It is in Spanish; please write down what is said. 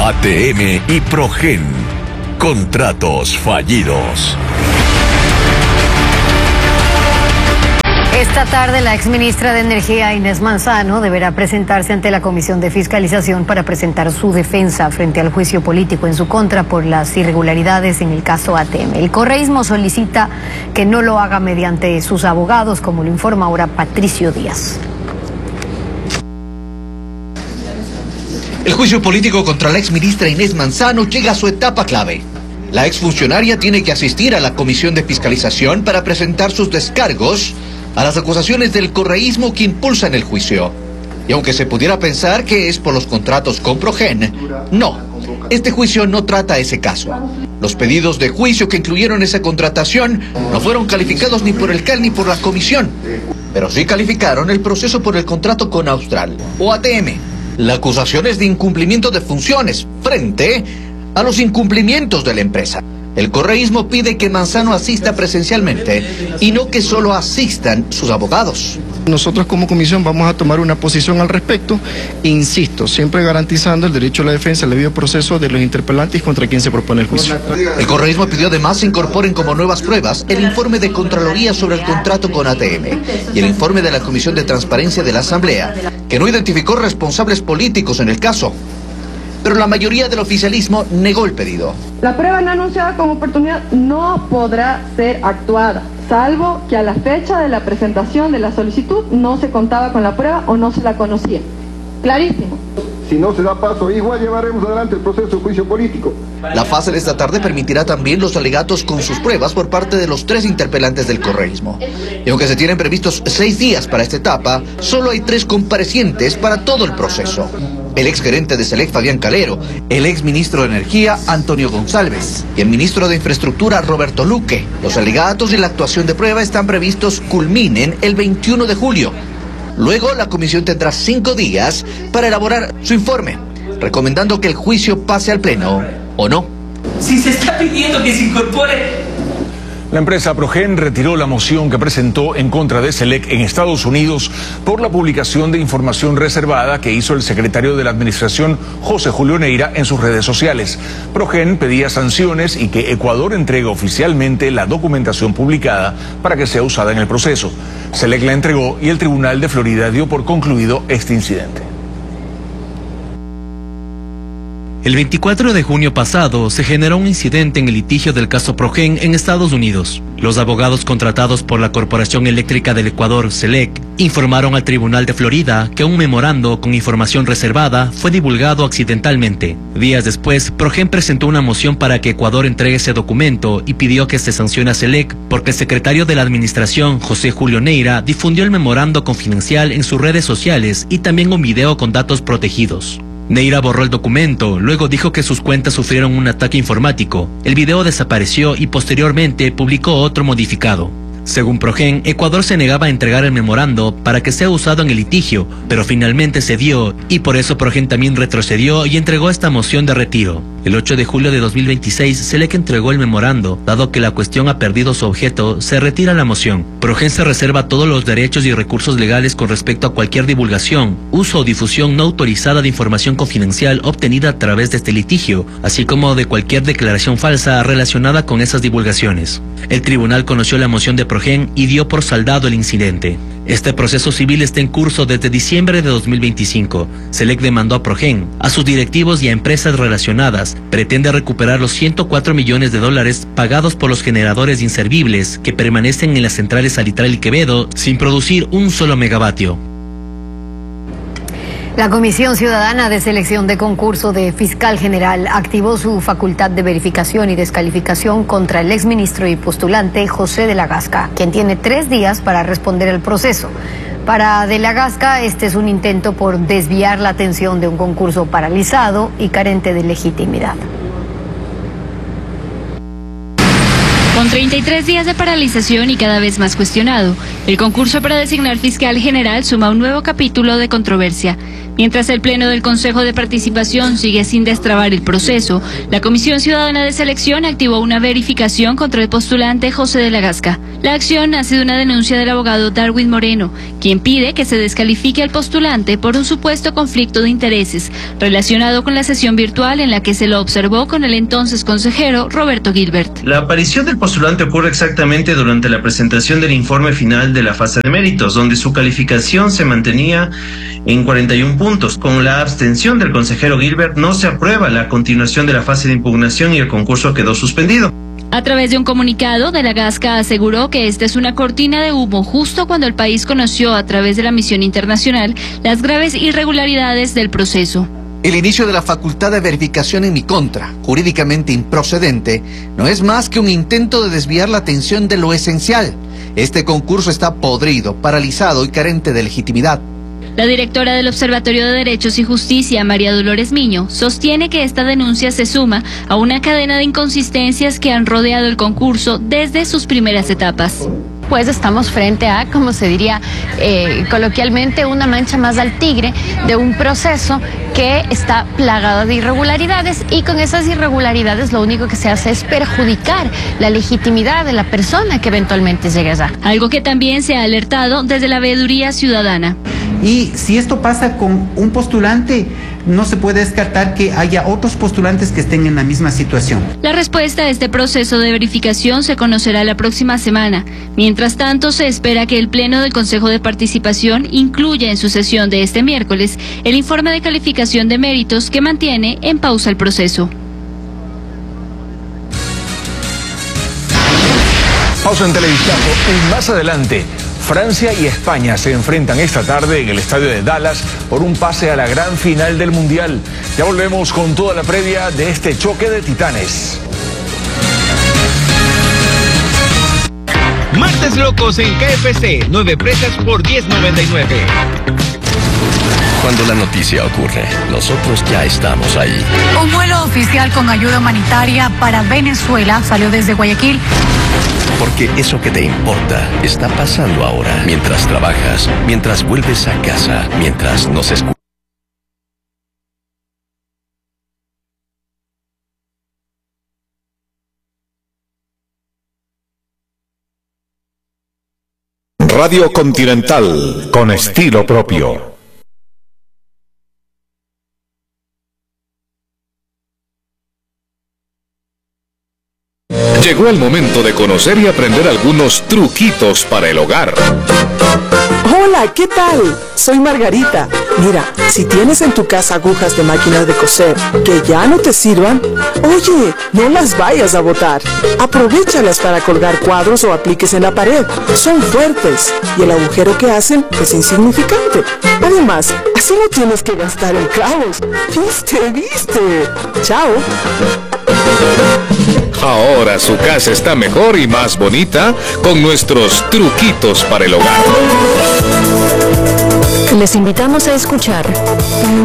ATM y Progen. Contratos fallidos. Esta tarde la exministra de Energía Inés Manzano deberá presentarse ante la Comisión de Fiscalización para presentar su defensa frente al juicio político en su contra por las irregularidades en el caso ATM. El correísmo solicita que no lo haga mediante sus abogados, como lo informa ahora Patricio Díaz. El juicio político contra la exministra Inés Manzano llega a su etapa clave. La exfuncionaria tiene que asistir a la Comisión de Fiscalización para presentar sus descargos a las acusaciones del correísmo que impulsan el juicio. Y aunque se pudiera pensar que es por los contratos con Progen, no. Este juicio no trata ese caso. Los pedidos de juicio que incluyeron esa contratación no fueron calificados ni por el CAL ni por la comisión, pero sí calificaron el proceso por el contrato con Austral o ATM. La acusación es de incumplimiento de funciones frente a los incumplimientos de la empresa. El correísmo pide que Manzano asista presencialmente y no que solo asistan sus abogados. Nosotros como comisión vamos a tomar una posición al respecto, insisto, siempre garantizando el derecho a la defensa, el debido proceso de los interpelantes contra quien se propone el juicio. El correísmo pidió además se incorporen como nuevas pruebas el informe de Contraloría sobre el contrato con ATM y el informe de la Comisión de Transparencia de la Asamblea, que no identificó responsables políticos en el caso. Pero la mayoría del oficialismo negó el pedido. La prueba no anunciada como oportunidad no podrá ser actuada, salvo que a la fecha de la presentación de la solicitud no se contaba con la prueba o no se la conocía. Clarísimo. Si no se da paso, igual llevaremos adelante el proceso de juicio político. La fase de esta tarde permitirá también los alegatos con sus pruebas por parte de los 3 interpelantes del correísmo. Y aunque se tienen previstos 6 días para esta etapa, solo hay 3 comparecientes para todo el proceso. El exgerente de SELEC, Fabián Calero, el exministro de Energía, Antonio González, y el ministro de Infraestructura, Roberto Luque. Los alegatos y la actuación de prueba están previstos culminen el 21 de julio. Luego, la comisión tendrá 5 días para elaborar su informe, recomendando que el juicio pase al pleno o no. Si se está pidiendo que se incorpore... La empresa Progen retiró la moción que presentó en contra de SELEC en Estados Unidos por la publicación de información reservada que hizo el secretario de la Administración, José Julio Neira, en sus redes sociales. Progen pedía sanciones y que Ecuador entregue oficialmente la documentación publicada para que sea usada en el proceso. SELEC la entregó y el Tribunal de Florida dio por concluido este incidente. El 24 de junio pasado se generó un incidente en el litigio del caso Progen en Estados Unidos. Los abogados contratados por la Corporación Eléctrica del Ecuador, SELEC, informaron al Tribunal de Florida que un memorando con información reservada fue divulgado accidentalmente. Días después, Progen presentó una moción para que Ecuador entregue ese documento y pidió que se sancione a SELEC porque el secretario de la Administración, José Julio Neira, difundió el memorando confidencial en sus redes sociales y también un video con datos protegidos. Neira borró el documento, luego dijo que sus cuentas sufrieron un ataque informático. El video desapareció y posteriormente publicó otro modificado. Según Progen, Ecuador se negaba a entregar el memorando para que sea usado en el litigio, pero finalmente cedió y por eso Progen también retrocedió y entregó esta moción de retiro. El 8 de julio de 2026, SELEC entregó el memorando. Dado que la cuestión ha perdido su objeto, se retira la moción. Progen se reserva todos los derechos y recursos legales con respecto a cualquier divulgación, uso o difusión no autorizada de información confidencial obtenida a través de este litigio, así como de cualquier declaración falsa relacionada con esas divulgaciones. El tribunal conoció la moción de Progen y dio por saldado el incidente. Este proceso civil está en curso desde diciembre de 2025. SELEC demandó a Progen, a sus directivos y a empresas relacionadas. Pretende recuperar los $104 millones pagados por los generadores inservibles que permanecen en las centrales Salitral y Quevedo sin producir un solo megavatio. La Comisión Ciudadana de Selección de Concurso de Fiscal General activó su facultad de verificación y descalificación contra el exministro y postulante José de la Gasca, quien tiene 3 días para responder al proceso. Para de la Gasca, este es un intento por desviar la atención de un concurso paralizado y carente de legitimidad. Con 33 días de paralización y cada vez más cuestionado, el concurso para designar fiscal general suma un nuevo capítulo de controversia. Mientras el Pleno del Consejo de Participación sigue sin destrabar el proceso, la Comisión Ciudadana de Selección activó una verificación contra el postulante José de la Gasca. La acción nace de una denuncia del abogado Darwin Moreno, quien pide que se descalifique al postulante por un supuesto conflicto de intereses relacionado con la sesión virtual en la que se lo observó con el entonces consejero Roberto Gilbert. La aparición del postulante ocurre exactamente durante la presentación del informe final de la fase de méritos, donde su calificación se mantenía en 41 puntos. Con la abstención del consejero Gilbert no se aprueba la continuación de la fase de impugnación y el concurso quedó suspendido. A través de un comunicado, De la Gasca aseguró que esta es una cortina de humo justo cuando el país conoció a través de la misión internacional las graves irregularidades del proceso. El inicio de la facultad de verificación en mi contra, jurídicamente improcedente, no es más que un intento de desviar la atención de lo esencial. Este concurso está podrido, paralizado y carente de legitimidad. La directora del Observatorio de Derechos y Justicia, María Dolores Miño, sostiene que esta denuncia se suma a una cadena de inconsistencias que han rodeado el concurso desde sus primeras etapas. Pues estamos frente a, como se diría coloquialmente, una mancha más al tigre de un proceso que está plagado de irregularidades, y con esas irregularidades lo único que se hace es perjudicar la legitimidad de la persona que eventualmente llegue allá. Algo que también se ha alertado desde la Veeduría Ciudadana. Y si esto pasa con un postulante, no se puede descartar que haya otros postulantes que estén en la misma situación. La respuesta a este proceso de verificación se conocerá la próxima semana. Mientras tanto, se espera que el Pleno del Consejo de Participación incluya en su sesión de este miércoles el informe de calificación de méritos que mantiene en pausa el proceso. Pausa en Televisión y más adelante. Francia y España se enfrentan esta tarde en el estadio de Dallas por un pase a la gran final del Mundial. Ya volvemos con toda la previa de este choque de titanes. Martes locos en KFC, 9 presas por $10.99. Cuando la noticia ocurre, nosotros ya estamos ahí. Un vuelo oficial con ayuda humanitaria para Venezuela salió desde Guayaquil. Porque eso que te importa está pasando ahora. Mientras trabajas, mientras vuelves a casa, mientras nos escuchas. Radio Continental, con estilo propio. Llegó el momento de conocer y aprender algunos truquitos para el hogar. Hola, ¿qué tal? Soy Margarita. Mira, si tienes en tu casa agujas de máquinas de coser que ya no te sirvan, oye, no las vayas a botar. Aprovéchalas para colgar cuadros o apliques en la pared. Son fuertes y el agujero que hacen es insignificante. Además, así no tienes que gastar en clavos. ¿Viste? Chao. Ahora su casa está mejor y más bonita con nuestros truquitos para el hogar. Les invitamos a escuchar